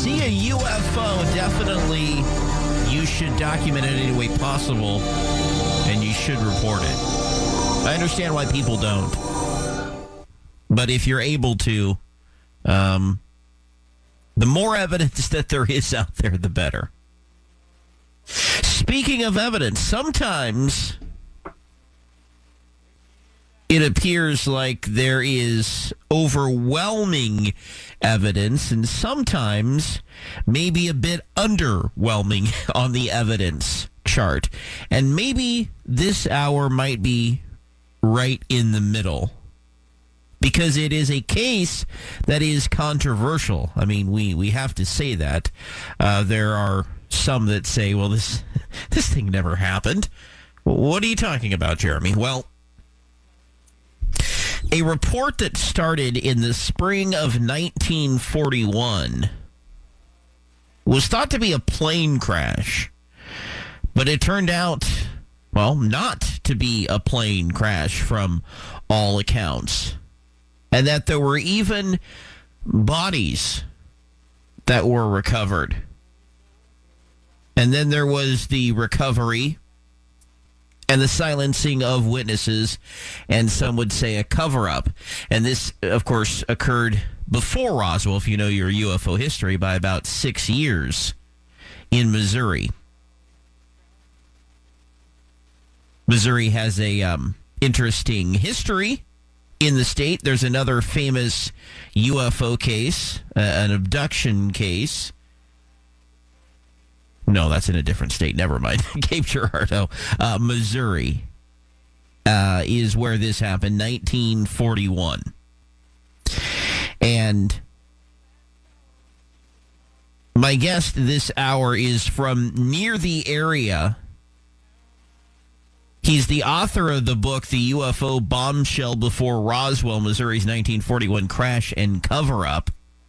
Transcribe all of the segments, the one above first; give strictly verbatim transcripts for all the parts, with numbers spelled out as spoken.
see a U F O, definitely you should document it in any way possible, and you should report it. I understand why people don't. But if you're able to, um, the more evidence that there is out there, the better. Speaking of evidence, sometimes it appears like there is overwhelming evidence, and sometimes maybe a bit underwhelming on the evidence chart. And maybe this hour might be right in the middle, because it is a case that is controversial. I mean, we, we have to say that. Uh, there are some that say, well, this this thing never happened. What are you talking about, Jeremy? Well, a report that started in the spring of nineteen forty-one was thought to be a plane crash, but it turned out, well, not to be a plane crash from all accounts, and that there were even bodies that were recovered. And then there was the recovery and the silencing of witnesses, and some would say a cover-up. And this, of course, occurred before Roswell, if you know your U F O history, by about six years in Missouri. Missouri has a um, interesting history in the state. There's another famous U F O case, uh, an abduction case. No, that's in a different state. Never mind. Cape Girardeau, uh, Missouri, uh, is where this happened, nineteen forty-one. And my guest this hour is from near the area. He's the author of the book, The U F O Bombshell Before Roswell, Missouri's nineteen forty-one Crash and Cover-Up,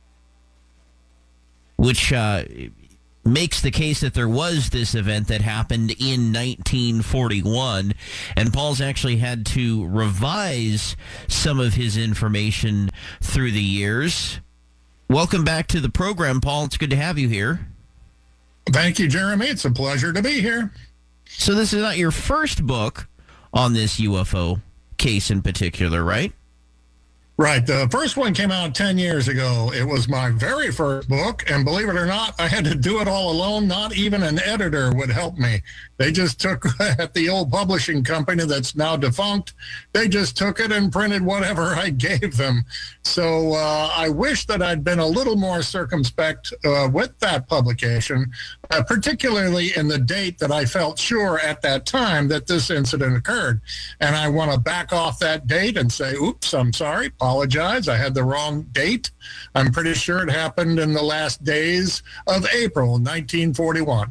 which uh, makes the case that there was this event that happened in nineteen forty-one, and Paul's actually had to revise some of his information through the years. Welcome back to the program, Paul. It's good to have you here. Thank you, Jeremy. It's a pleasure to be here. So this is not your first book on this U F O case in particular, right? Right. The first one came out ten years ago. It was my very first book, and believe it or not, I had to do it all alone. Not even an editor would help me. They just took, at the old publishing company that's now defunct, they just took it and printed whatever I gave them. So uh, I wish that I'd been a little more circumspect uh, with that publication, uh, particularly in the date that I felt sure at that time that this incident occurred. And I want to back off that date and say, oops, I'm sorry, apologize, I had the wrong date. I'm pretty sure it happened in the last days of April nineteen forty-one.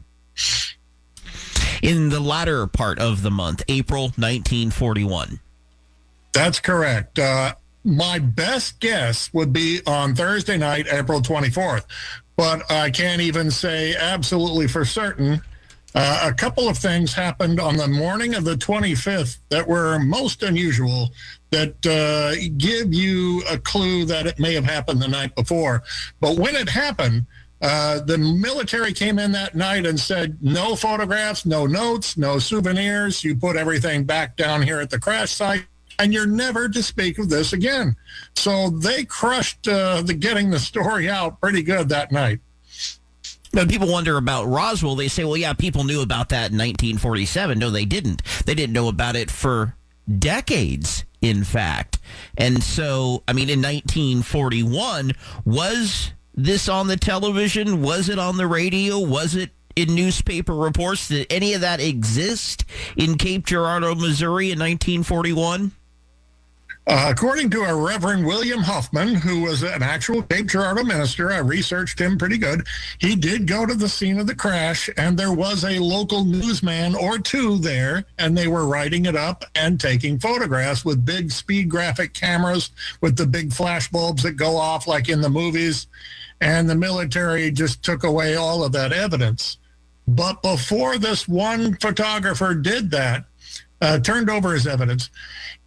In the latter part of the month, April nineteen forty-one. That's correct. Uh, my best guess would be on Thursday night, April twenty-fourth, but I can't even say absolutely for certain. Uh, a couple of things happened on the morning of the twenty-fifth that were most unusual, that uh, give you a clue that it may have happened the night before. But when it happened, uh, the military came in that night and said, no photographs, no notes, no souvenirs. You put everything back down here at the crash site, and you're never to speak of this again. So they crushed uh, the getting the story out pretty good that night. When people wonder about Roswell, they say, well, yeah, people knew about that in nineteen forty-seven. No, they didn't. They didn't know about it for decades, in fact. And so, I mean, in nineteen forty-one, was this on the television? Was it on the radio? Was it in newspaper reports? Did any of that exist in Cape Girardeau, Missouri in nineteen forty-one? Uh, according to a Reverend William Huffman, who was an actual Cape Girardeau minister, I researched him pretty good. He did go to the scene of the crash, and there was a local newsman or two there, and they were writing it up and taking photographs with big speed graphic cameras with the big flash bulbs that go off like in the movies, and the military just took away all of that evidence. But before this one photographer did that, uh, turned over his evidence,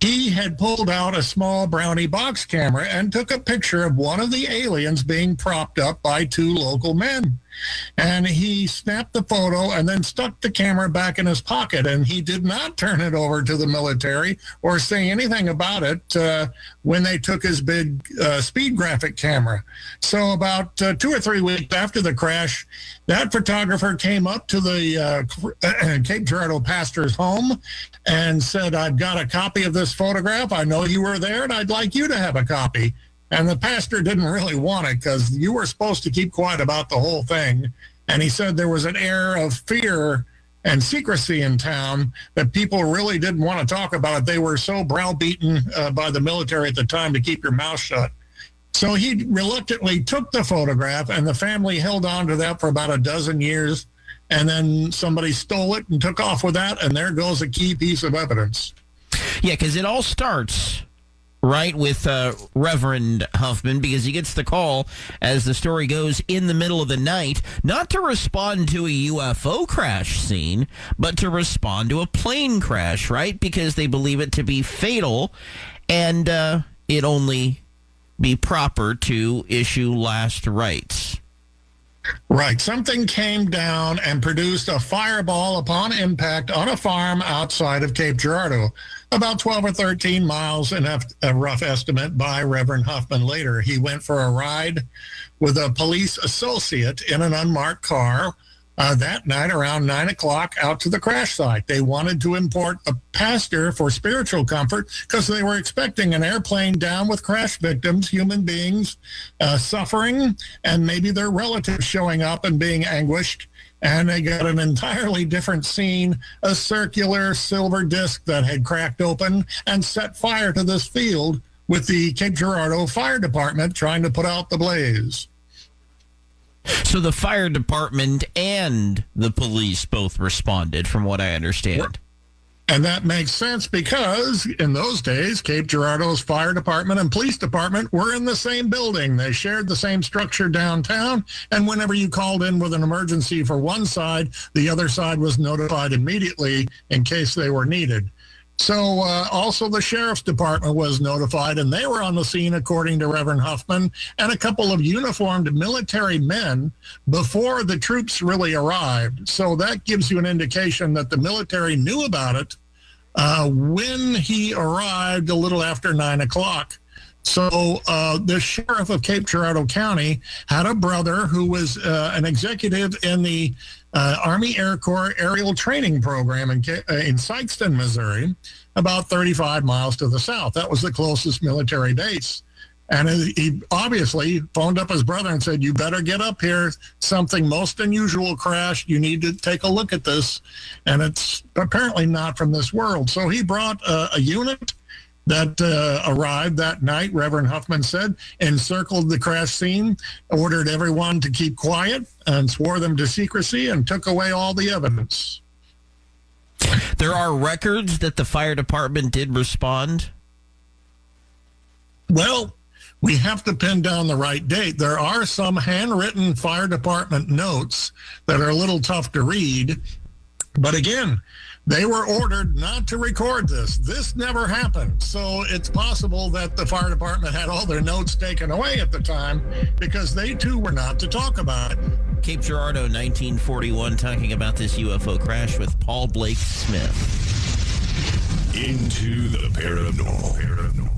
he had pulled out a small Brownie box camera and took a picture of one of the aliens being propped up by two local men. And he snapped the photo and then stuck the camera back in his pocket. And he did not turn it over to the military or say anything about it uh, when they took his big uh, speed graphic camera. So about uh, two or three weeks after the crash, that photographer came up to the uh, Cape Girardeau pastor's home and said, "I've got a copy of this photograph. I know you were there, and I'd like you to have a copy." And the pastor didn't really want it because you were supposed to keep quiet about the whole thing. And he said there was an air of fear and secrecy in town that people really didn't want to talk about it. They were so browbeaten uh, by the military at the time to keep your mouth shut. So he reluctantly took the photograph, and the family held on to that for about a dozen years. And then somebody stole it and took off with that, and there goes a key piece of evidence. Yeah, because it all starts right with uh, Reverend Huffman, because he gets the call, as the story goes, in the middle of the night, not to respond to a U F O crash scene, but to respond to a plane crash, right? Because they believe it to be fatal, and uh, it only be proper to issue last rites. Right. Something came down and produced a fireball upon impact on a farm outside of Cape Girardeau, about twelve or thirteen miles, in a rough estimate by Reverend Huffman later. He went for a ride with a police associate in an unmarked car uh, that night around nine o'clock out to the crash site. They wanted to import a pastor for spiritual comfort because they were expecting an airplane down with crash victims, human beings uh, suffering, and maybe their relatives showing up and being anguished. And they got an entirely different scene, a circular silver disc that had cracked open and set fire to this field, with the Cape Girardeau Fire Department trying to put out the blaze. So the fire department and the police both responded, from what I understand. And that makes sense because in those days, Cape Girardeau's fire department and police department were in the same building. They shared the same structure downtown. And whenever you called in with an emergency for one side, the other side was notified immediately in case they were needed. So uh, also the sheriff's department was notified, and they were on the scene, according to Reverend Huffman, and a couple of uniformed military men before the troops really arrived. So that gives you an indication that the military knew about it uh, when he arrived a little after nine o'clock. So uh, the sheriff of Cape Girardeau County had a brother who was uh, an executive in the uh, Army Air Corps Aerial Training Program in, uh, in Sikeston, Missouri, about thirty-five miles to the south. That was the closest military base. And he obviously phoned up his brother and said, "You better get up here. Something most unusual crashed. You need to take a look at this." And it's apparently not from this world. So he brought uh, a unit that uh, arrived that night, Reverend Huffman said, encircled the crash scene, ordered everyone to keep quiet, and swore them to secrecy, and took away all the evidence. There are records that the fire department did respond? Well, we have to pin down the right date. There are some handwritten fire department notes that are a little tough to read, but again, they were ordered not to record this. This never happened. So it's possible that the fire department had all their notes taken away at the time because they too were not to talk about it. Cape Girardeau, nineteen forty-one, talking about this U F O crash with Paul Blake Smith. Into the paranormal. paranormal.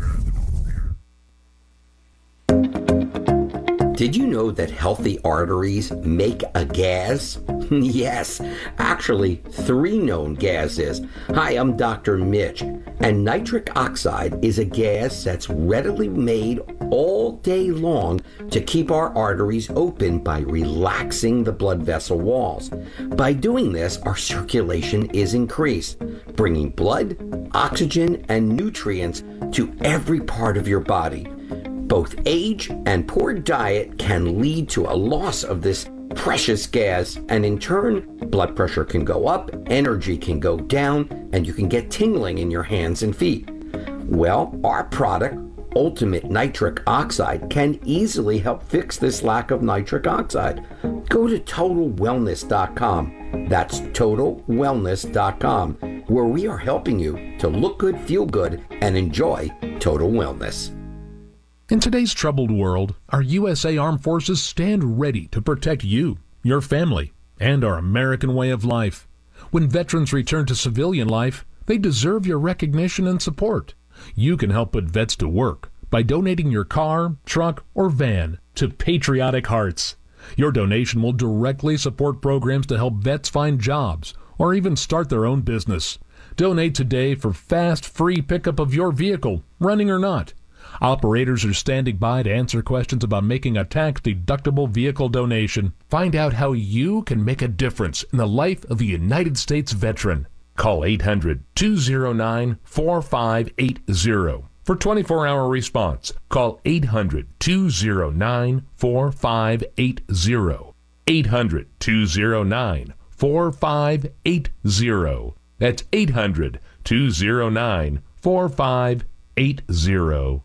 Did you know that healthy arteries make a gas? Yes, actually three known gases. Hi, I'm Doctor Mitch, and nitric oxide is a gas that's readily made all day long to keep our arteries open by relaxing the blood vessel walls. By doing this, our circulation is increased, bringing blood, oxygen, and nutrients to every part of your body. Both age and poor diet can lead to a loss of this precious gas, and in turn, blood pressure can go up, energy can go down, and you can get tingling in your hands and feet. Well, our product, Ultimate Nitric Oxide, can easily help fix this lack of nitric oxide. Go to total wellness dot com. That's total wellness dot com where we are helping you to look good, feel good, and enjoy total wellness. In today's troubled world, our U S A Armed Forces stand ready to protect you, your family, and our American way of life. When veterans return to civilian life, they deserve your recognition and support. You can help put vets to work by donating your car, truck, or van to Patriotic Hearts. Your donation will directly support programs to help vets find jobs or even start their own business. Donate today for fast, free pickup of your vehicle, running or not. Operators are standing by to answer questions about making a tax-deductible vehicle donation. Find out how you can make a difference in the life of a United States veteran. Call eight hundred, two oh nine, four five eight zero. For twenty-four hour response, call eight hundred, two oh nine, four five eight zero. eight hundred, two oh nine, four five eight zero. That's eight hundred, two oh nine, four five eight zero.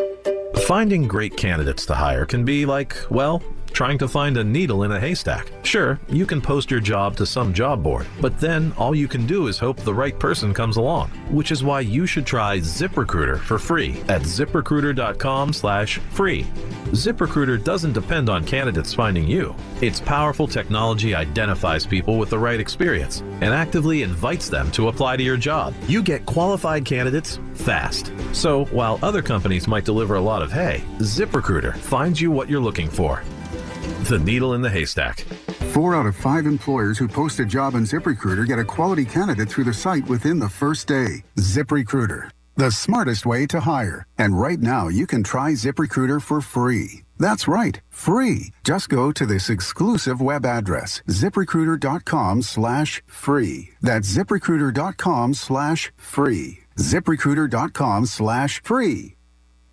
Finding great candidates to hire can be like, well, trying to find a needle in a haystack. Sure, you can post your job to some job board, but then all you can do is hope the right person comes along, which is why you should try ZipRecruiter for free at ZipRecruiter.com slash free. ZipRecruiter doesn't depend on candidates finding you. Its powerful technology identifies people with the right experience and actively invites them to apply to your job. You get qualified candidates fast. So while other companies might deliver a lot of hay, ZipRecruiter finds you what you're looking for. The needle in the haystack. Four out of five employers who post a job on ZipRecruiter get a quality candidate through the site within the first day. ZipRecruiter, the smartest way to hire. And right now, you can try ZipRecruiter for free. That's right, free. Just go to this exclusive web address, ZipRecruiter.com slash free. That's ZipRecruiter.com slash free. ZipRecruiter.com slash free.